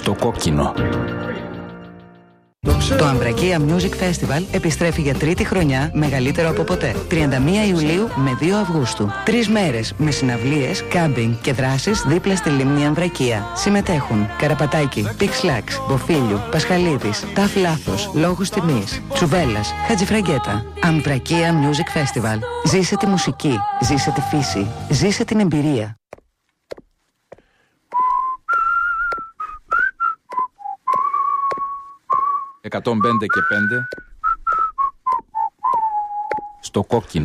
στο κόκκινο. Το Αμβρακία Music Festival επιστρέφει για τρίτη χρονιά, μεγαλύτερο από ποτέ. 31 Ιουλίου με 2 Αυγούστου. 3 μέρες με συναυλίες, κάμπινγκ και δράσεις δίπλα στη λίμνη Αμβρακία. Συμμετέχουν Καραπατάκη, Πίξ-Λάξ, Μποφίλιου, Πασχαλίδης, Ταφ Λάθος, Λόγους Τιμής, Τσουβέλλας, Χατζηφραγκέτα. Αμβρακία Music Festival. Ζήσε τη μουσική, ζήσε τη φύση, ζήσε την εμπειρία. 105 και 5 στο κόκκινο.